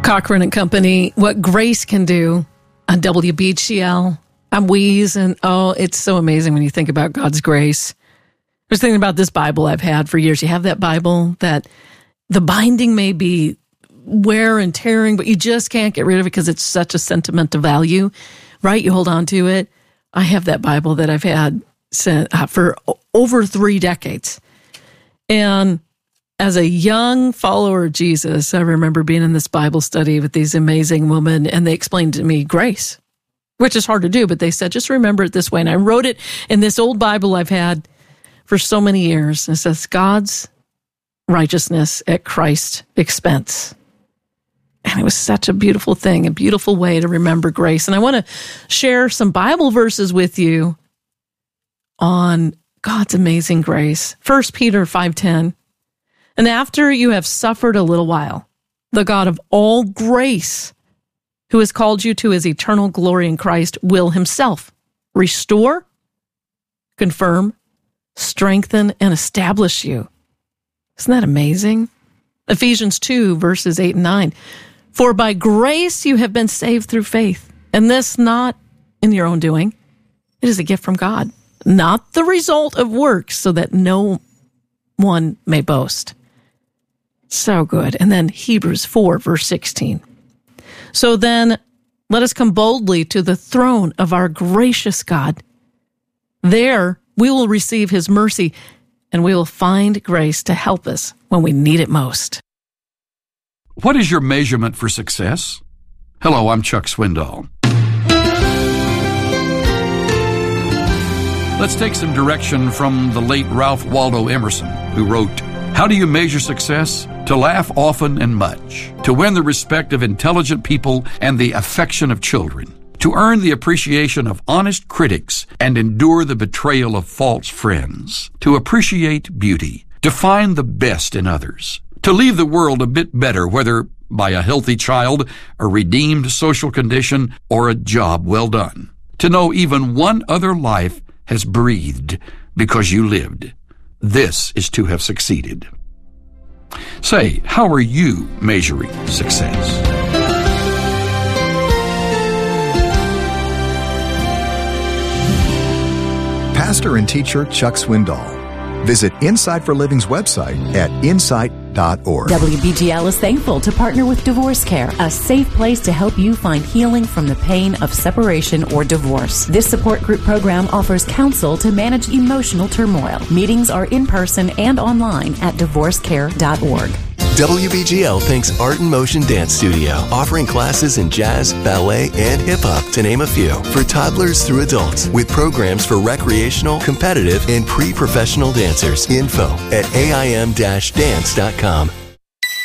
Cochran and Company, what grace can do on WBGL, on Wheeze, and it's so amazing when you think about God's grace. I was thinking about this Bible I've had for years. You have that Bible that the binding may be wear and tearing, but you just can't get rid of it because it's such a sentimental value, right? You hold on to it. I have that Bible that I've had for over 3 decades. And as a young follower of Jesus, I remember being in this Bible study with these amazing women, and they explained to me grace, which is hard to do, but they said, just remember it this way. And I wrote it in this old Bible I've had for so many years. It says, God's righteousness at Christ's expense. And it was such a beautiful thing, a beautiful way to remember grace. And I want to share some Bible verses with you on God's amazing grace. 1 Peter 5:10. And after you have suffered a little while, the God of all grace, who has called you to his eternal glory in Christ, will himself restore, confirm, strengthen, and establish you. Isn't that amazing? Ephesians 2, verses 8 and 9. For by grace you have been saved through faith, and this not in your own doing. It is a gift from God, not the result of works, so that no one may boast. So good. And then Hebrews 4, verse 16. So then, let us come boldly to the throne of our gracious God. There we will receive his mercy, and we will find grace to help us when we need it most. What is your measurement for success? Hello, I'm Chuck Swindoll. Let's take some direction from the late Ralph Waldo Emerson, who wrote, "How do you measure success? To laugh often and much, to win the respect of intelligent people and the affection of children, to earn the appreciation of honest critics and endure the betrayal of false friends, to appreciate beauty, to find the best in others, to leave the world a bit better, whether by a healthy child, a redeemed social condition, or a job well done, to know even one other life has breathed because you lived. This is to have succeeded." Say, how are you measuring success? Pastor and teacher Chuck Swindoll. Visit Insight for Living's website at insight.org. WBGL is thankful to partner with Divorce Care, a safe place to help you find healing from the pain of separation or divorce. This support group program offers counsel to manage emotional turmoil. Meetings are in person and online at divorcecare.org. WBGL thanks Art in Motion Dance Studio, offering classes in jazz, ballet, and hip-hop, to name a few, for toddlers through adults, with programs for recreational, competitive, and pre-professional dancers. Info at aim-dance.com.